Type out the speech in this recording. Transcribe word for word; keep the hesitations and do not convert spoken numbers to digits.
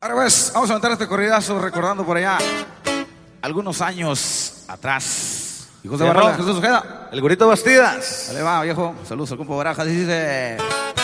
Ahora pues, vamos a meter este corridazo recordando por allá algunos años atrás. Y José Barrola, Jesús Ojeda. El Gurito Bastidas. Dale va, viejo. Saludos al compa Barajas. Dice...